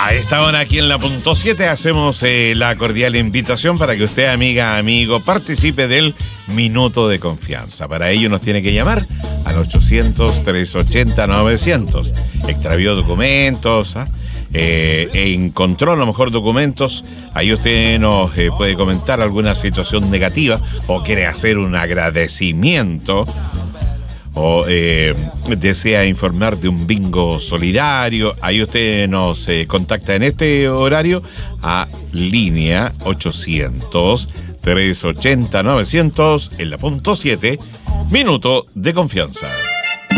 A esta hora aquí en la punto 7 hacemos la cordial invitación para que usted, amiga, amigo, participe del Minuto de Confianza. Para ello nos tiene que llamar al 800-380-900. Extravió documentos, encontró a lo mejor documentos. Ahí usted nos puede comentar alguna situación negativa o quiere hacer un agradecimiento. O desea informar de un bingo solidario. Ahí usted nos contacta en este horario a línea 800-380-900 en la punto 7, Minuto de Confianza.